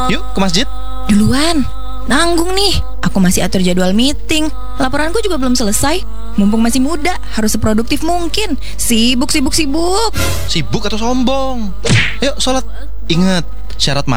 Yuk ke masjid. Duluan, nanggung nih. Aku masih atur jadwal meeting. Laporanku juga belum selesai. Mumpung masih muda, harus seproduktif mungkin. Sibuk. Sibuk atau sombong? Yuk sholat. Ingat, syarat